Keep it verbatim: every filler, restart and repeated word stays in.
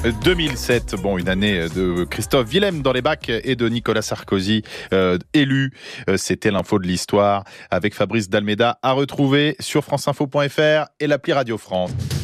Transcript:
deux mille sept, bon, une année de Christophe Willem dans les bacs et de Nicolas Sarkozy euh, élu. Euh, c'était l'info de l'histoire avec Fabrice Dalméda à retrouver sur franceinfo point fr et l'appli Radio France.